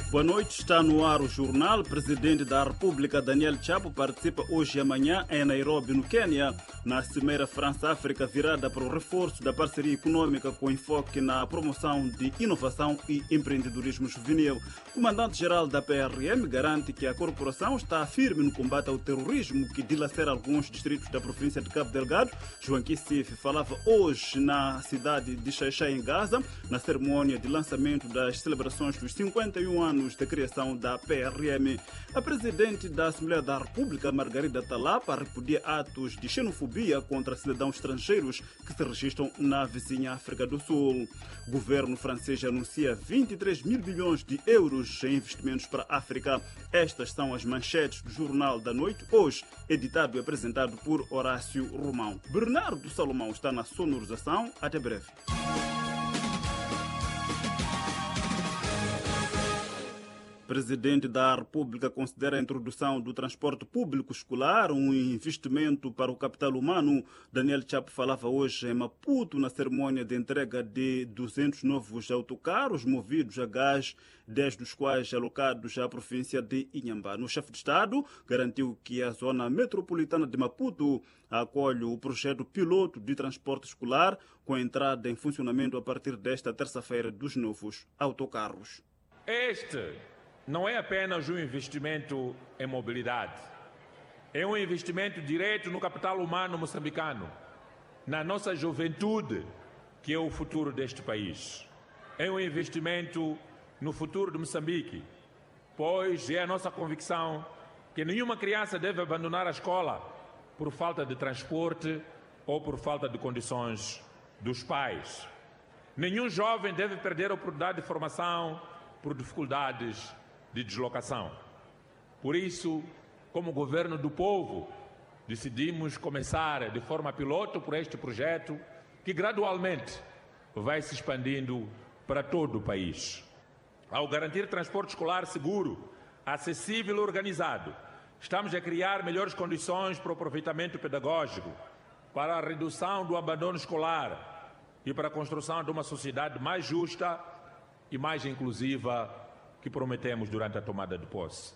Boa noite, está no ar o jornal. O presidente da República, Daniel Chapo, participa hoje e amanhã em Nairobi, no Quênia, na Cimeira França-África, virada para o reforço da parceria econômica com enfoque na promoção de inovação e empreendedorismo juvenil. O comandante-geral da PRM garante que a corporação está firme no combate ao terrorismo que dilacera alguns distritos da província de Cabo Delgado. João Kissif falava hoje na cidade de Xai-Xai, em Gaza, na cerimônia de lançamento das celebrações dos 51 anos da criação da PRM. A presidente da Assembleia da República, Margarida Talapa, repudia atos de xenofobia contra cidadãos estrangeiros que se registram na vizinha África do Sul. O governo francês anuncia 23 mil bilhões de euros em investimentos para a África. Estas são as manchetes do Jornal da Noite, hoje editado e apresentado por Horácio Romão. Bernardo Salomão está na sonorização. Até breve. O presidente da República considera a introdução do transporte público escolar um investimento para o capital humano. Daniel Chapo falava hoje em Maputo na cerimônia de entrega de 200 novos autocarros movidos a gás, 10 dos quais alocados à província de Inhambane. O chefe de Estado garantiu que a zona metropolitana de Maputo acolhe o projeto piloto de transporte escolar com a entrada em funcionamento a partir desta terça-feira dos novos autocarros. Este não é apenas um investimento em mobilidade, é um investimento direto no capital humano moçambicano, na nossa juventude, que é o futuro deste país. É um investimento no futuro de Moçambique, pois é a nossa convicção que nenhuma criança deve abandonar a escola por falta de transporte ou por falta de condições dos pais. Nenhum jovem deve perder a oportunidade de formação por dificuldades de deslocação. Por isso, como governo do povo, decidimos começar de forma piloto por este projeto que gradualmente vai se expandindo para todo o país. Ao garantir transporte escolar seguro, acessível e organizado, estamos a criar melhores condições para o aproveitamento pedagógico, para a redução do abandono escolar e para a construção de uma sociedade mais justa e mais inclusiva que prometemos durante a tomada de posse.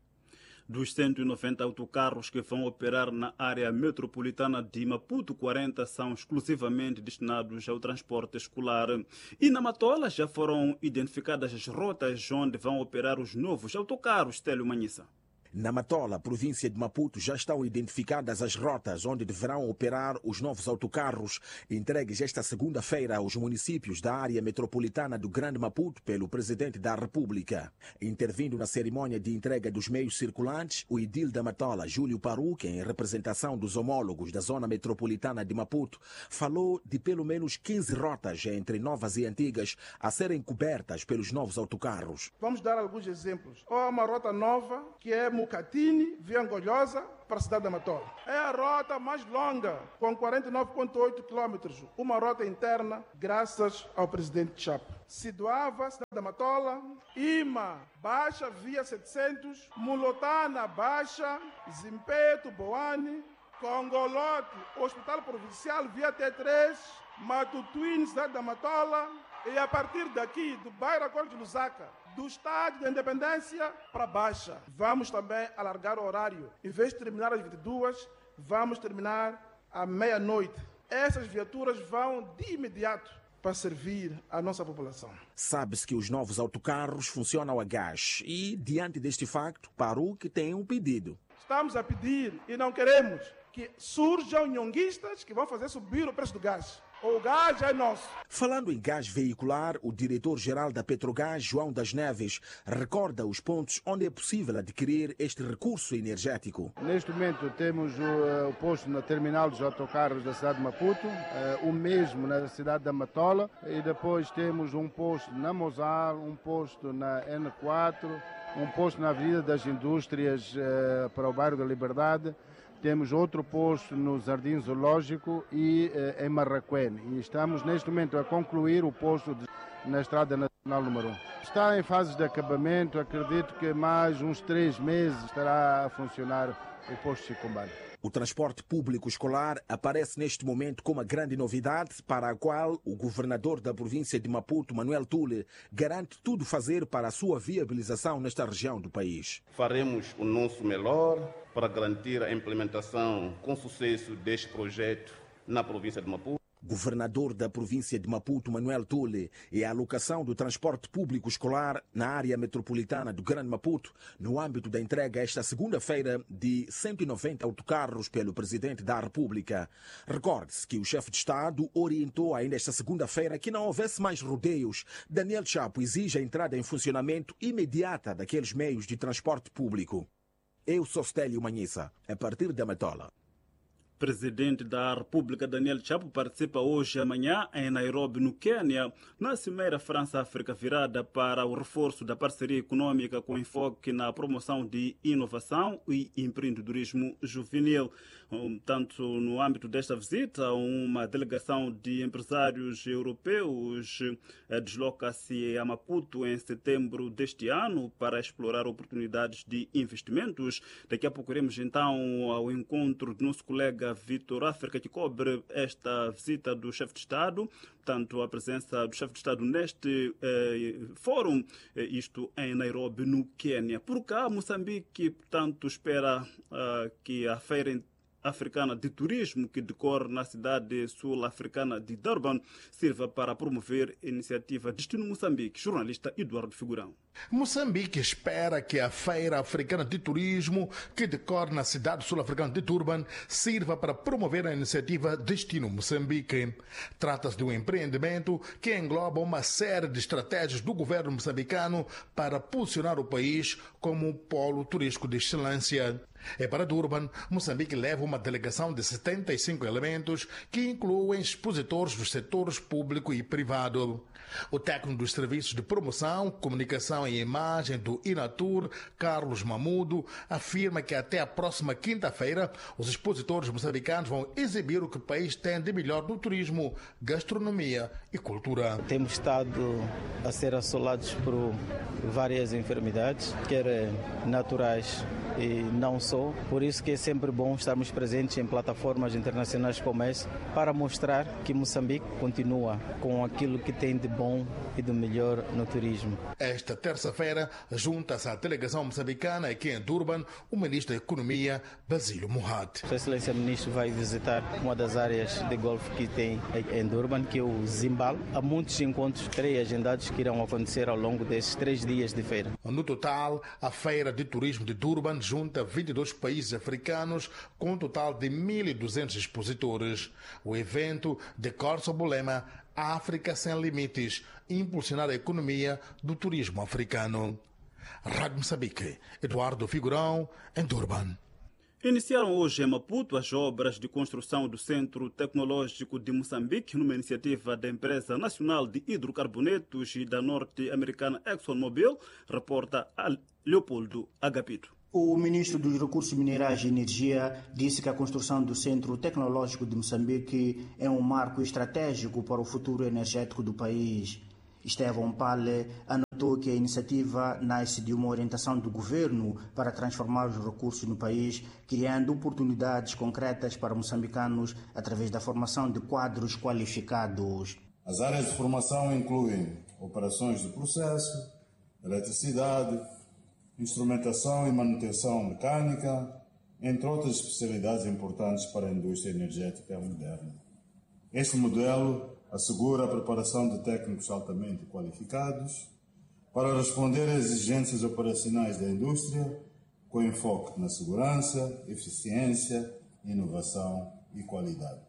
Dos 190 autocarros que vão operar na área metropolitana de Maputo, 40 são exclusivamente destinados ao transporte escolar. E na Matola já foram identificadas as rotas onde vão operar os novos autocarros. Télio Manhissa. Na Matola, província de Maputo, já estão identificadas as rotas onde deverão operar os novos autocarros entregues esta segunda-feira aos municípios da área metropolitana do Grande Maputo pelo presidente da República. Intervindo na cerimônia de entrega dos meios circulantes, o edil da Matola, Júlio Paruque, em representação dos homólogos da zona metropolitana de Maputo, falou de pelo menos 15 rotas entre novas e antigas a serem cobertas pelos novos autocarros. Vamos dar alguns exemplos. Há uma rota nova que é Mucatini, via Angolhosa, para a cidade da Matola. É a rota mais longa, com 49,8 quilômetros. Uma rota interna, graças ao presidente Chapo. Siduava, cidade da Matola, Ima, Baixa, via 700, Mulotana, Baixa, Zimpeto, Boane, Congolote, Hospital Provincial, via T3, Matutuíne, cidade da Matola, e a partir daqui, do bairro Acordo de Lusaka, do estádio da Independência para Baixa. Vamos também alargar o horário. Em vez de terminar às 22, vamos terminar à meia-noite. Essas viaturas vão de imediato para servir a nossa população. Sabe-se que os novos autocarros funcionam a gás e, diante deste facto, Paruque tem um pedido. Estamos a pedir e não queremos que surjam nhonguistas que vão fazer subir o preço do gás. O gás é nosso. Falando em gás veicular, o diretor-geral da Petrogás, João das Neves, recorda os pontos onde é possível adquirir este recurso energético. Neste momento temos o posto na terminal dos autocarros da cidade de Maputo, o mesmo na cidade da Matola, e depois temos um posto na Mozal, um posto na N4, um posto na Avenida das Indústrias para o bairro da Liberdade. Temos outro posto no Jardim Zoológico e em Marraquém. E estamos neste momento a concluir o posto na Estrada Nacional número 1. Está em fases de acabamento, acredito que mais uns 3 meses estará a funcionar o posto de Chicombane. O transporte público escolar aparece neste momento como uma grande novidade para a qual o governador da província de Maputo, Manuel Tule, garante tudo fazer para a sua viabilização nesta região do país. Faremos o nosso melhor para garantir a implementação com sucesso deste projeto na província de Maputo. Governador da província de Maputo, Manuel Tule, e a alocação do transporte público escolar na área metropolitana do Grande Maputo, no âmbito da entrega esta segunda-feira de 190 autocarros pelo Presidente da República. Recorde-se que o chefe de Estado orientou ainda esta segunda-feira que não houvesse mais rodeios. Daniel Chapo exige a entrada em funcionamento imediata daqueles meios de transporte público. Eu sou Stélio Manhissa, a partir da Matola. Presidente da República Daniel Chapo participa hoje e amanhã em Nairobi, no Quênia, na Cimeira França-África virada para o reforço da parceria econômica com enfoque na promoção de inovação e empreendedorismo juvenil. Tanto no âmbito desta visita, uma delegação de empresários europeus desloca-se a Maputo em setembro deste ano para explorar oportunidades de investimentos. Daqui a pouco iremos então ao encontro do nosso colega Vitor África, que cobre esta visita do chefe de Estado, tanto a presença do chefe de Estado neste fórum, isto em Nairobi, no Quênia. Por cá, Moçambique, portanto, espera que a feira africana de turismo que decorre na cidade sul-africana de Durban sirva para promover a iniciativa Destino Moçambique. Jornalista Eduardo Figurão. Moçambique espera que a Feira Africana de Turismo, que decorre na cidade sul-africana de Durban, sirva para promover a iniciativa Destino Moçambique. Trata-se de um empreendimento que engloba uma série de estratégias do governo moçambicano para posicionar o país como um polo turístico de excelência. E para Durban, Moçambique leva uma delegação de 75 elementos que incluem expositores dos setores público e privado. O técnico dos serviços de promoção, comunicação e imagem do Inatur, Carlos Mamudo, afirma que até a próxima quinta-feira os expositores moçambicanos vão exibir o que o país tem de melhor no turismo, gastronomia e cultura. Temos estado a ser assolados por várias enfermidades, quer naturais e não só. Por isso que é sempre bom estarmos presentes em plataformas internacionais como essa para mostrar que Moçambique continua com aquilo que tem de bom e de melhor no turismo. Esta terça-feira, junta-se à delegação moçambicana aqui em Durban o ministro da Economia, Basílio Mohat. Sua Excelência Ministro vai visitar uma das áreas de golfe que tem em Durban, que é o Zimbal. Há muitos encontros pré-agendados que irão acontecer ao longo desses 3 dias de feira. No total, a Feira de Turismo de Durban junta 22 países africanos com um total de 1.200 expositores. O evento decorre sob o lema África Sem Limites, impulsionar a economia do turismo africano. Rádio Moçambique, Eduardo Figurão, em Durban. Iniciaram hoje em Maputo as obras de construção do Centro Tecnológico de Moçambique, numa iniciativa da Empresa Nacional de Hidrocarbonetos e da norte-americana ExxonMobil, reporta Leopoldo Agapito. O ministro dos Recursos Minerais e Energia disse que a construção do Centro Tecnológico de Moçambique é um marco estratégico para o futuro energético do país. Estevão Pale anotou que a iniciativa nasce de uma orientação do governo para transformar os recursos no país, criando oportunidades concretas para moçambicanos através da formação de quadros qualificados. As áreas de formação incluem operações de processo, eletricidade, instrumentação e manutenção mecânica, entre outras especialidades importantes para a indústria energética moderna. Este modelo assegura a preparação de técnicos altamente qualificados para responder às exigências operacionais da indústria, com enfoque na segurança, eficiência, inovação e qualidade.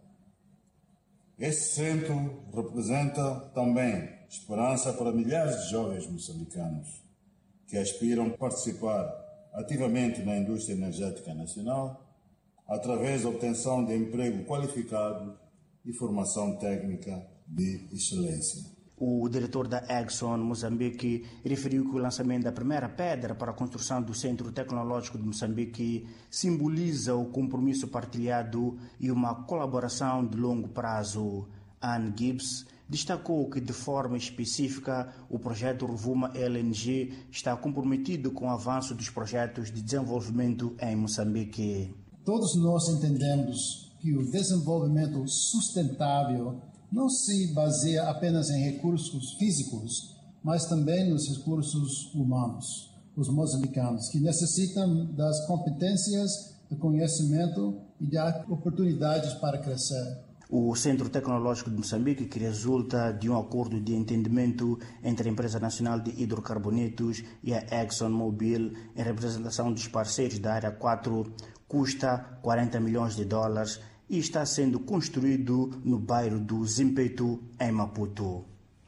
Este centro representa também esperança para milhares de jovens moçambicanos que aspiram a participar ativamente na indústria energética nacional através da obtenção de emprego qualificado e formação técnica de excelência. O diretor da Exxon Moçambique referiu que o lançamento da primeira pedra para a construção do Centro Tecnológico de Moçambique simboliza o compromisso partilhado e uma colaboração de longo prazo. Anne Gibbs destacou que, de forma específica, o projeto Rovuma LNG está comprometido com o avanço dos projetos de desenvolvimento em Moçambique. Todos nós entendemos que o desenvolvimento sustentável não se baseia apenas em recursos físicos, mas também nos recursos humanos. Os moçambicanos, que necessitam das competências, do conhecimento e de oportunidades para crescer. O Centro Tecnológico de Moçambique, que resulta de um acordo de entendimento entre a Empresa Nacional de Hidrocarbonetos e a ExxonMobil, em representação dos parceiros da Área 4, custa $40 milhões e está sendo construído no bairro do Zimpeto, em Maputo.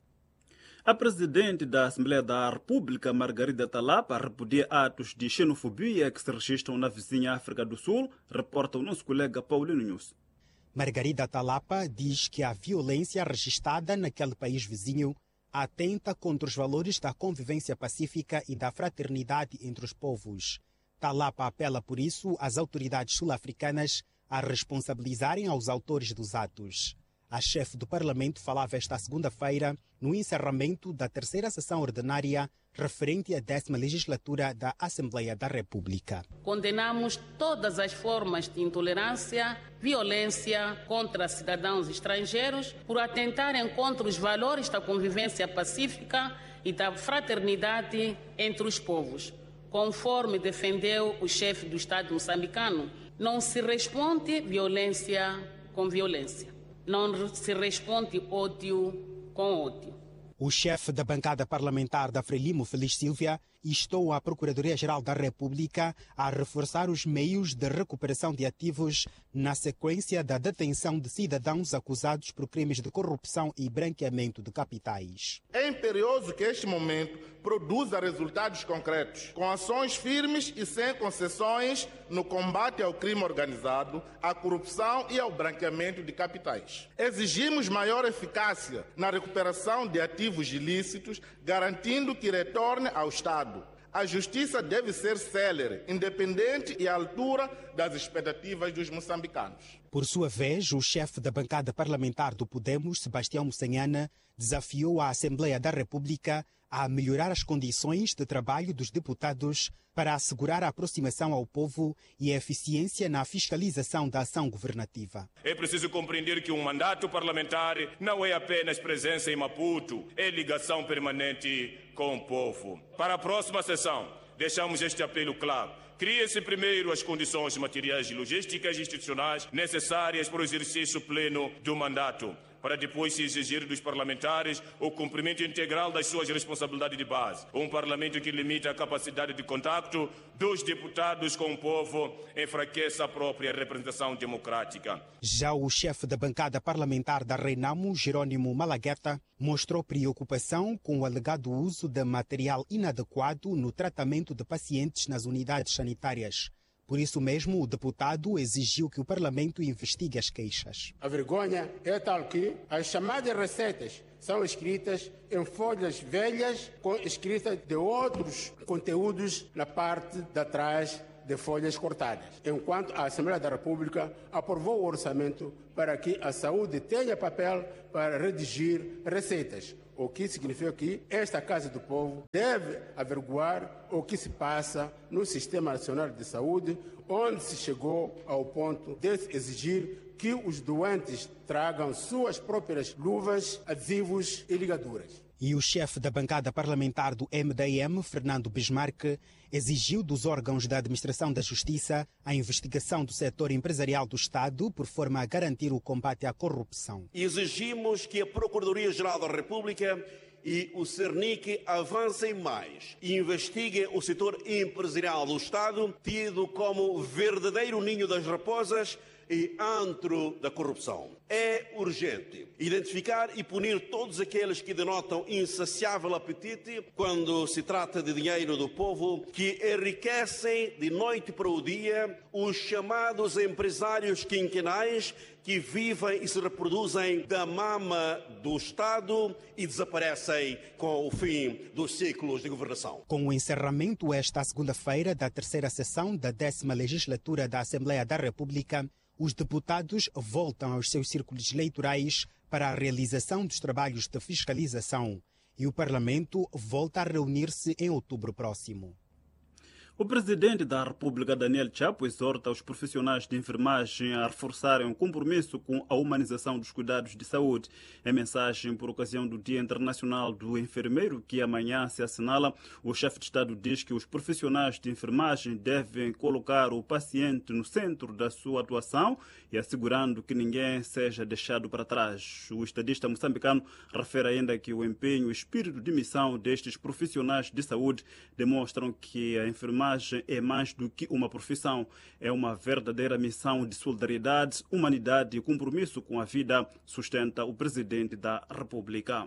A presidente da Assembleia da República, Margarida Talapa, repudia atos de xenofobia que se registram na vizinha África do Sul, reporta o nosso colega Paulino News. Margarida Talapa diz que a violência registrada naquele país vizinho atenta contra os valores da convivência pacífica e da fraternidade entre os povos. Talapa apela, por isso, às autoridades sul-africanas a responsabilizarem aos autores dos atos. A chefe do Parlamento falava esta segunda-feira no encerramento da terceira sessão ordinária referente à 10ª legislatura da Assembleia da República. Condenamos todas as formas de intolerância, violência contra cidadãos estrangeiros por atentarem contra os valores da convivência pacífica e da fraternidade entre os povos. Conforme defendeu o chefe do Estado moçambicano, não se responde violência com violência. Não se responde ódio com ódio. O chefe da bancada parlamentar da Frelimo, Feliz Silvia, instou a Procuradoria-Geral da República a reforçar os meios de recuperação de ativos na sequência da detenção de cidadãos acusados por crimes de corrupção e branqueamento de capitais. É imperioso que este momento produza resultados concretos, com ações firmes e sem concessões no combate ao crime organizado, à corrupção e ao branqueamento de capitais. Exigimos maior eficácia na recuperação de ativos ilícitos, garantindo que retorne ao Estado. A justiça deve ser célere, independente e à altura das expectativas dos moçambicanos. Por sua vez, o chefe da bancada parlamentar do Podemos, Sebastião Mussanhana, desafiou a Assembleia da República a melhorar as condições de trabalho dos deputados para assegurar a aproximação ao povo e a eficiência na fiscalização da ação governativa. É preciso compreender que um mandato parlamentar não é apenas presença em Maputo, é ligação permanente com o povo. Para a próxima sessão, deixamos este apelo claro. Crie-se primeiro as condições materiais e logísticas institucionais necessárias para o exercício pleno do mandato, para depois se exigir dos parlamentares o cumprimento integral das suas responsabilidades de base. Um parlamento que limita a capacidade de contacto dos deputados com o povo enfraquece a própria representação democrática. Já o chefe da bancada parlamentar da Renamo, Jerônimo Malagueta, mostrou preocupação com o alegado uso de material inadequado no tratamento de pacientes nas unidades sanitárias. Por isso mesmo, o deputado exigiu que o Parlamento investigue as queixas. A vergonha é tal que as chamadas receitas são escritas em folhas velhas com escrita de outros conteúdos na parte de trás de folhas cortadas, enquanto a Assembleia da República aprovou o orçamento para que a saúde tenha papel para redigir receitas, o que significa que esta Casa do Povo deve averiguar o que se passa no Sistema Nacional de Saúde, onde se chegou ao ponto de exigir que os doentes tragam suas próprias luvas, adesivos e ligaduras. E o chefe da bancada parlamentar do MDM, Fernando Bismarck, exigiu dos órgãos da Administração da Justiça a investigação do setor empresarial do Estado por forma a garantir o combate à corrupção. Exigimos que a Procuradoria-Geral da República e o Cernic avancem mais e investiguem o setor empresarial do Estado, tido como verdadeiro ninho das raposas e antro da corrupção. É urgente identificar e punir todos aqueles que denotam insaciável apetite quando se trata de dinheiro do povo, que enriquecem de noite para o dia os chamados empresários quinquenais que vivem e se reproduzem da mama do Estado e desaparecem com o fim dos ciclos de governação. Com o encerramento esta segunda-feira da terceira sessão da 10ª legislatura da Assembleia da República, os deputados voltam aos seus círculos eleitorais para a realização dos trabalhos de fiscalização e o Parlamento volta a reunir-se em outubro próximo. O presidente da República, Daniel Chapo, exorta os profissionais de enfermagem a reforçarem o compromisso com a humanização dos cuidados de saúde. Em mensagem por ocasião do Dia Internacional do Enfermeiro, que amanhã se assinala, o chefe de Estado diz que os profissionais de enfermagem devem colocar o paciente no centro da sua atuação e assegurando que ninguém seja deixado para trás. O estadista moçambicano refere ainda que o empenho e o espírito de missão destes profissionais de saúde demonstram que a enfermagem é mais do que uma profissão, é uma verdadeira missão de solidariedade, humanidade e compromisso com a vida, sustenta o presidente da República.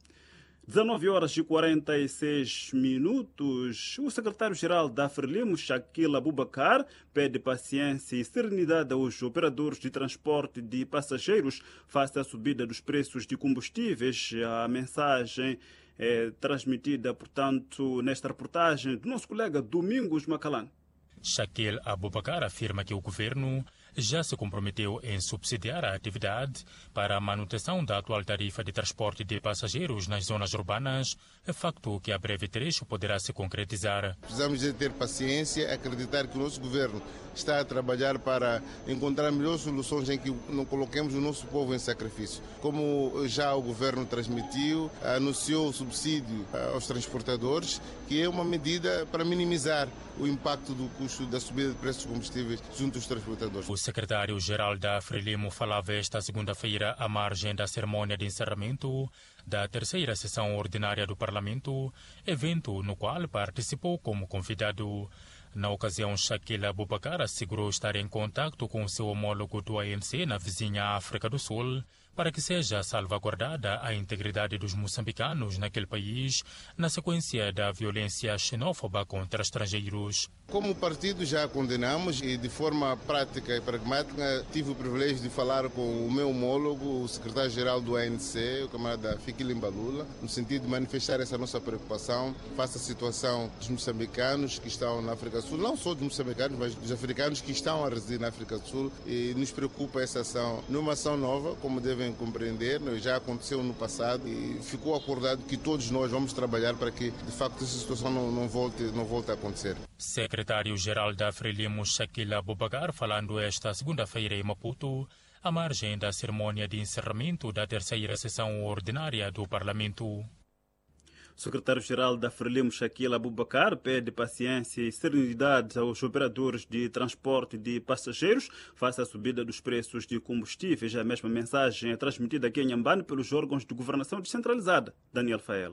19h46. O secretário-geral da Frelimo, Shakil Abubakar, pede paciência e serenidade aos operadores de transporte de passageiros face à subida dos preços de combustíveis. A mensagem é transmitida, portanto, nesta reportagem do nosso colega Domingos Macalan. Shakil Abubakar afirma que o governo já se comprometeu em subsidiar a atividade para a manutenção da atual tarifa de transporte de passageiros nas zonas urbanas, facto que a breve trecho poderá se concretizar. Precisamos de ter paciência, acreditar que o nosso governo está a trabalhar para encontrar melhores soluções em que não coloquemos o nosso povo em sacrifício. Como já o governo transmitiu, anunciou o subsídio aos transportadores, que é uma medida para minimizar o impacto do custo da subida de preços dos combustíveis junto aos transportadores. O secretário-geral da Frelimo falava esta segunda-feira à margem da cerimônia de encerramento da terceira sessão ordinária do Parlamento, evento no qual participou como convidado. Na ocasião, Shakil Abubakar assegurou estar em contato com seu homólogo do ANC na vizinha África do Sul para que seja salvaguardada a integridade dos moçambicanos naquele país na sequência da violência xenófoba contra estrangeiros. Como partido já condenamos e de forma prática e pragmática tive o privilégio de falar com o meu homólogo, o secretário-geral do ANC, o camarada Fikile Mbalula, no sentido de manifestar essa nossa preocupação face à situação dos moçambicanos que estão na África do Sul, não só dos moçambicanos, mas dos africanos que estão a residir na África do Sul, e nos preocupa essa ação. Não é uma ação nova, como devem compreender, já aconteceu no passado e ficou acordado que todos nós vamos trabalhar para que de facto essa situação não volte a acontecer. Secretário-geral da Frelimo, Shakil Abubakar, falando esta segunda-feira em Maputo, à margem da cerimônia de encerramento da terceira sessão ordinária do Parlamento. O secretário-geral da Frelimo, Shakil Abubakar, pede paciência e serenidade aos operadores de transporte de passageiros face à subida dos preços de combustíveis. A mesma mensagem é transmitida aqui em Inhambane pelos órgãos de governação descentralizada. Daniel Faela.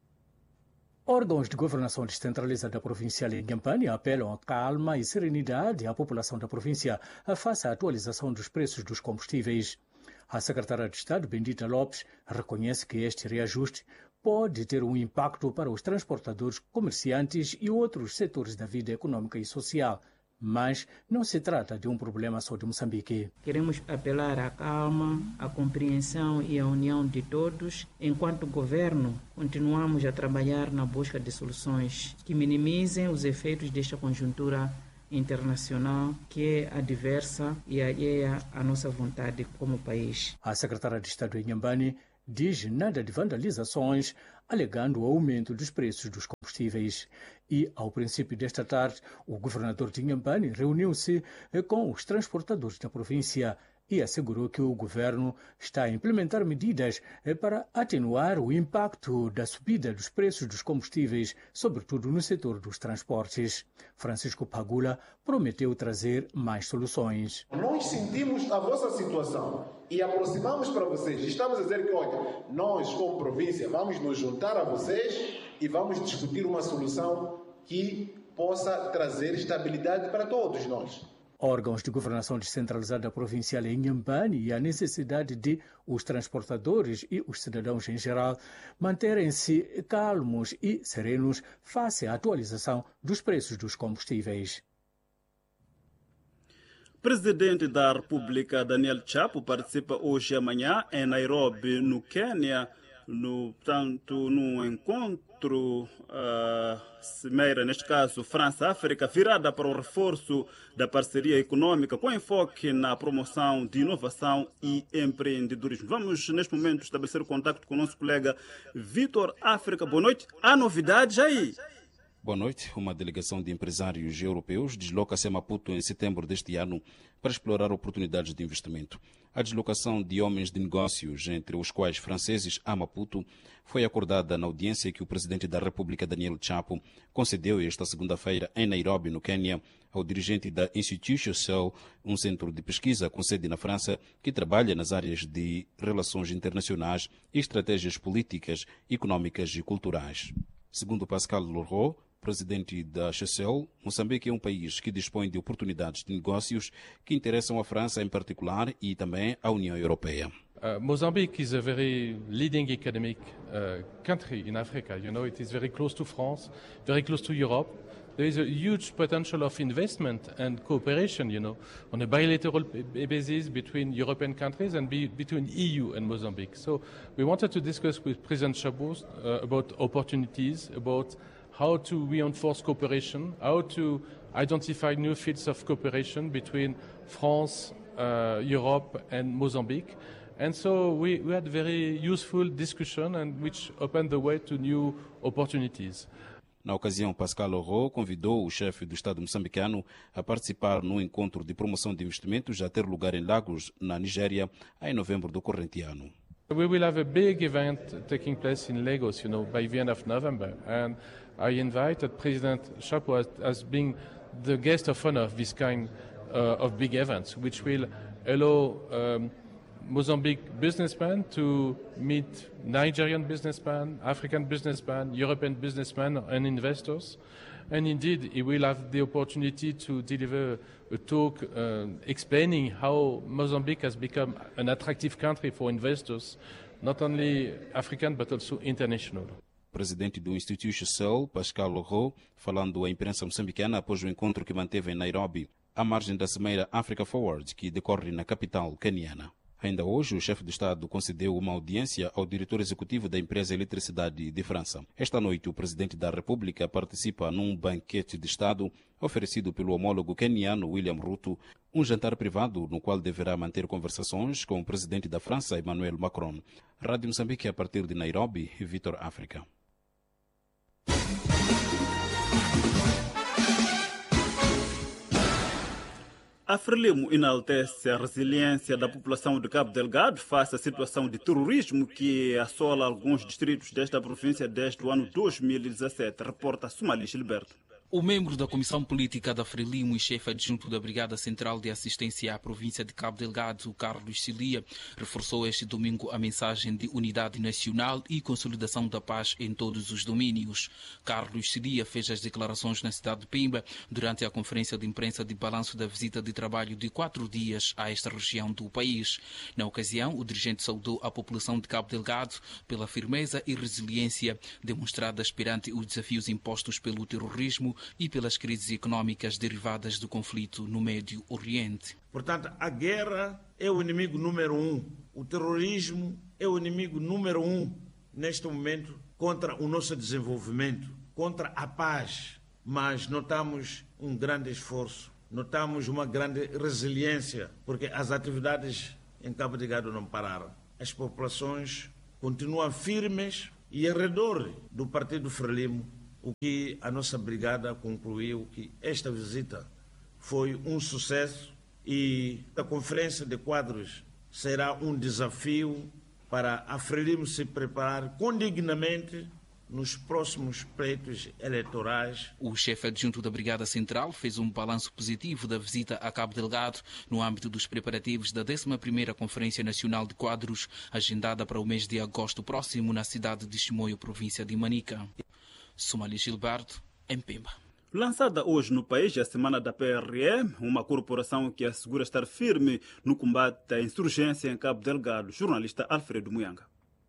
Órgãos de governação descentralizada provincial em Inhambane apelam a calma e serenidade à população da província face à atualização dos preços dos combustíveis. A secretária de Estado, Bendita Lopes, reconhece que este reajuste pode ter um impacto para os transportadores, comerciantes e outros setores da vida econômica e social. Mas não se trata de um problema só de Moçambique. Queremos apelar à calma, à compreensão e à união de todos. Enquanto governo, continuamos a trabalhar na busca de soluções que minimizem os efeitos desta conjuntura internacional que é adversa e alheia à nossa vontade como país. A secretária de Estado em Inhambane diz nada de vandalizações, alegando o aumento dos preços dos combustíveis. E, ao princípio desta tarde, o governador de Inhambane reuniu-se com os transportadores da província e assegurou que o governo está a implementar medidas para atenuar o impacto da subida dos preços dos combustíveis, sobretudo no setor dos transportes. Francisco Pagula prometeu trazer mais soluções. Nós sentimos a vossa situação e aproximamos para vocês. Estamos a dizer que, olha, nós como província vamos nos juntar a vocês e vamos discutir uma solução que possa trazer estabilidade para todos nós. Órgãos de governação descentralizada provincial em Inhambane e a necessidade de os transportadores e os cidadãos em geral manterem-se calmos e serenos face à atualização dos preços dos combustíveis. Presidente da República, Daniel Chapo, participa hoje e amanhã em Nairobi, no Quênia, num encontro cimeira, neste caso França-África, virada para o reforço da parceria econômica com enfoque na promoção de inovação e empreendedorismo. Vamos, neste momento, estabelecer o contato com o nosso colega Vitor África. Boa noite. Há novidades aí? Boa noite. Uma delegação de empresários europeus desloca-se a Maputo em setembro deste ano para explorar oportunidades de investimento. A deslocação de homens de negócios, entre os quais franceses, a Maputo, foi acordada na audiência que o presidente da República, Daniel Chapo, concedeu esta segunda-feira em Nairobi, no Quênia, ao dirigente da Institution Cell, um centro de pesquisa com sede na França, que trabalha nas áreas de relações internacionais e estratégias políticas, económicas e culturais. Segundo Pascal Leroux, presidente da Chessel, Moçambique é um país que dispõe de oportunidades de negócios que interessam a França em particular e também a União Europeia. Mozambique is a very leading economic country in Africa. You know, it is very close to France, very close to Europe. There is a huge potential of investment and cooperation, you know, on a bilateral basis between European countries and between EU and Mozambique. So we wanted to discuss with President Chabot about opportunities, about how to reinforce cooperation, how to identify new fields of cooperation between France, Europe and Mozambique. And so we had a very useful discussion and which opened the way to new opportunities. Na ocasião, Pascal Leroux convidou o chefe do Estado moçambicano a participar num encontro de promoção de investimentos a ter lugar em Lagos, na Nigéria, em novembro do corrente ano. We will have a big event taking place in Lagos, you know, by the end of November. And I invited President Chapo as being the guest of honor of this kind of big events, which will allow Mozambique businessmen to meet Nigerian businessmen, African businessmen, European businessmen and investors. And indeed, he will have the opportunity to deliver a talk explaining how Mozambique has become an attractive country for investors, not only African but also international. Presidente do Instituto Cell, Pascal Leroux, falando à imprensa moçambicana após o encontro que manteve em Nairobi, à margem da Cimeira Africa Forward, que decorre na capital queniana. Ainda hoje, o chefe do Estado concedeu uma audiência ao diretor executivo da empresa Eletricidade de França. Esta noite, o presidente da República participa num banquete de Estado oferecido pelo homólogo queniano William Ruto, um jantar privado no qual deverá manter conversações com o presidente da França, Emmanuel Macron. Rádio Moçambique, a partir de Nairobi, Vitor África. A Frelimo enaltece a resiliência da população de Cabo Delgado face à situação de terrorismo que assola alguns distritos desta província desde o ano 2017, reporta Sumali Gilberto. O membro da Comissão Política da Frelimo e chefe adjunto da Brigada Central de Assistência à província de Cabo Delgado, Carlos Cilia, reforçou este domingo a mensagem de unidade nacional e consolidação da paz em todos os domínios. Carlos Cilia fez as declarações na cidade de Pemba durante a conferência de imprensa de balanço da visita de trabalho de 4 dias a esta região do país. Na ocasião, o dirigente saudou a população de Cabo Delgado pela firmeza e resiliência demonstradas perante os desafios impostos pelo terrorismo e pelas crises económicas derivadas do conflito no Médio Oriente. Portanto, a guerra é o inimigo número 1. O terrorismo é o inimigo número 1 neste momento contra o nosso desenvolvimento, contra a paz. Mas notamos um grande esforço, notamos uma grande resiliência, porque as atividades em Cabo Delgado não pararam. As populações continuam firmes e ao redor do Partido Frelimo, o que a nossa brigada concluiu que esta visita foi um sucesso e a conferência de quadros será um desafio para a Frelimo se preparar condignamente nos próximos pleitos eleitorais. O chefe adjunto da Brigada Central fez um balanço positivo da visita a Cabo Delgado no âmbito dos preparativos da 11ª Conferência Nacional de Quadros, agendada para o mês de agosto próximo na cidade de Chimoio, província de Manica. Sumali Gilberto, em Pemba. Lançada hoje no país a Semana da PRE, uma corporação que assegura estar firme no combate à insurgência em Cabo Delgado. Jornalista Alfredo Muyanga.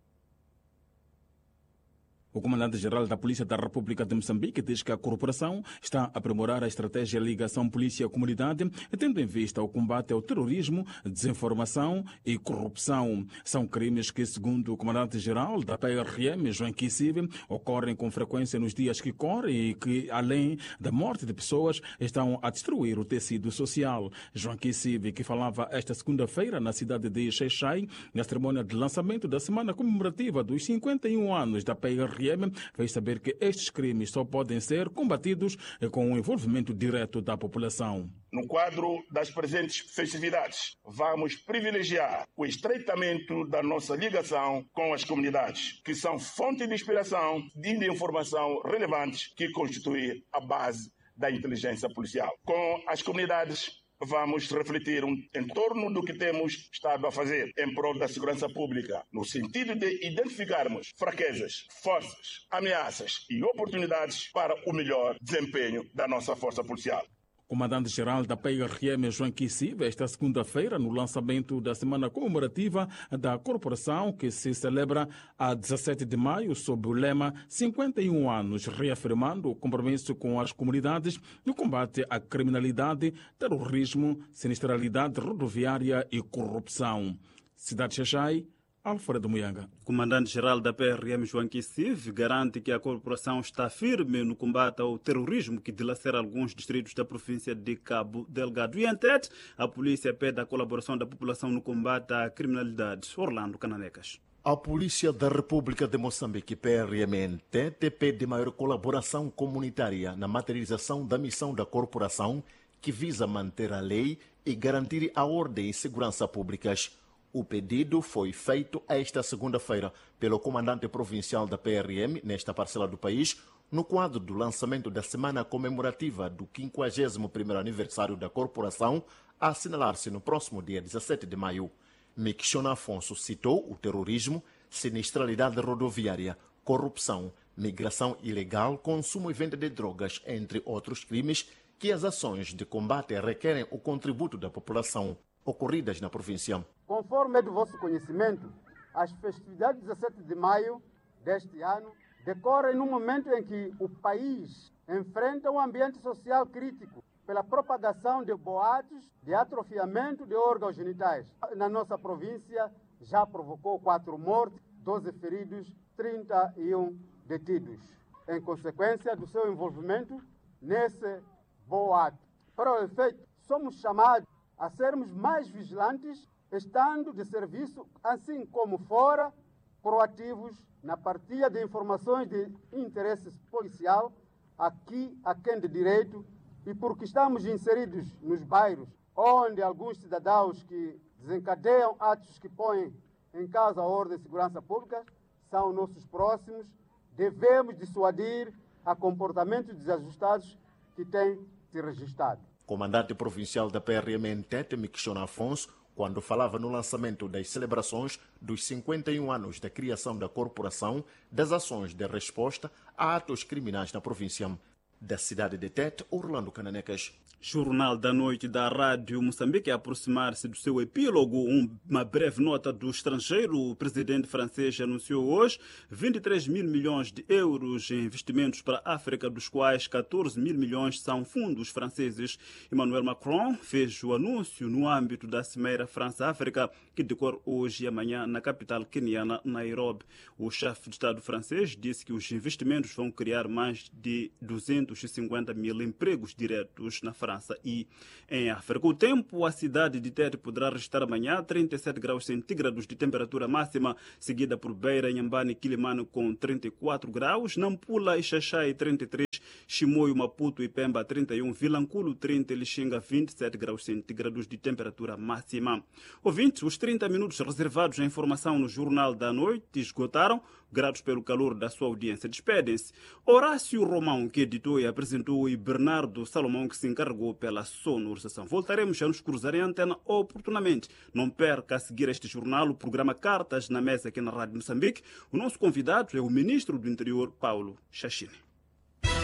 O comandante-geral da Polícia da República de Moçambique diz que a corporação está a aprimorar a estratégia ligação polícia-comunidade, tendo em vista o combate ao terrorismo, desinformação e corrupção. São crimes que, segundo o comandante-geral da PRM, João Kissibe, ocorrem com frequência nos dias que correm e que, além da morte de pessoas, estão a destruir o tecido social. João Kissibe, que falava esta segunda-feira na cidade de Xai-Xai, na cerimônia de lançamento da Semana Comemorativa dos 51 anos da PRM, PRM fez saber que estes crimes só podem ser combatidos com o envolvimento direto da população. No quadro das presentes festividades, vamos privilegiar o estreitamento da nossa ligação com as comunidades, que são fonte de inspiração e de informação relevantes que constituem a base da inteligência policial. Com as comunidades, vamos refletir em torno do que temos estado a fazer em prol da segurança pública, no sentido de identificarmos fraquezas, forças, ameaças e oportunidades para o melhor desempenho da nossa força policial. Comandante-Geral da PRM, João Kissiva, esta segunda-feira, no lançamento da Semana Comemorativa da Corporação, que se celebra a 17 de maio, sob o lema 51 anos, reafirmando o compromisso com as comunidades no combate à criminalidade, terrorismo, sinistralidade rodoviária e corrupção. Cidade de Xaxai, Alfredo Muyanga. Comandante-Geral da PRM, João Kissiv, garante que a corporação está firme no combate ao terrorismo que dilacera alguns distritos da província de Cabo Delgado. E, em Tete, a polícia pede a colaboração da população no combate à criminalidade. Orlando Cananecas. A Polícia da República de Moçambique, PRM, pede maior colaboração comunitária na materialização da missão da corporação que visa manter a lei e garantir a ordem e segurança públicas. O pedido foi feito esta segunda-feira pelo comandante provincial da PRM nesta parcela do país, no quadro do lançamento da Semana Comemorativa do 51º aniversário da corporação, a assinalar-se no próximo dia 17 de maio. Miquixon Afonso citou o terrorismo, sinistralidade rodoviária, corrupção, migração ilegal, consumo e venda de drogas, entre outros crimes, que as ações de combate requerem o contributo da população ocorridas na província. Conforme é do vosso conhecimento, as festividades de 17 de maio deste ano decorrem num momento em que o país enfrenta um ambiente social crítico pela propagação de boatos de atrofiamento de órgãos genitais. Na nossa província já provocou 4 mortes, 12 feridos, 31 detidos, em consequência do seu envolvimento nesse boato. Para o efeito, somos chamados a sermos mais vigilantes, estando de serviço, assim como fora, proativos na partilha de informações de interesse policial, aqui a quem de direito, e porque estamos inseridos nos bairros, onde alguns cidadãos que desencadeiam atos que põem em causa a ordem e segurança pública são nossos próximos, devemos dissuadir a comportamentos desajustados que têm se registrado. Comandante provincial da PRM em Tete, Miquixon Afonso, quando falava no lançamento das celebrações dos 51 anos da criação da corporação, das ações de resposta a atos criminais na província. Da cidade de Tete, Orlando Cananecas. Jornal da Noite da Rádio Moçambique a aproximar-se do seu epílogo. Uma breve nota do estrangeiro. O presidente francês anunciou hoje 23 mil milhões de euros em investimentos para a África, dos quais 14 mil milhões são fundos franceses. Emmanuel Macron fez o anúncio no âmbito da Cimeira França-África, que decorre hoje e amanhã na capital queniana, Nairobi. O chefe de Estado francês disse que os investimentos vão criar mais de 250 mil empregos diretos na França e em África. O tempo, a cidade de Tete poderá registrar amanhã 37 graus centígrados de temperatura máxima, seguida por Beira, Inhambane e Quilimane com 34 graus, Nampula e Xaxai 33, Chimoio, Maputo e Pemba 31, Vilanculo 30 e Lixinga 27 graus centígrados de temperatura máxima. Ouvintes, os 30 minutos reservados à informação no Jornal da Noite esgotaram. Gratos pelo calor da sua audiência. Despedem-se Horácio Romão, que editou e apresentou, e Bernardo Salomão, que se encarregou pela sonorização. Voltaremos a nos cruzar em antena oportunamente. Não perca a seguir este jornal, o programa Cartas na Mesa aqui na Rádio Moçambique. O nosso convidado é o ministro do Interior, Paulo Xaxine.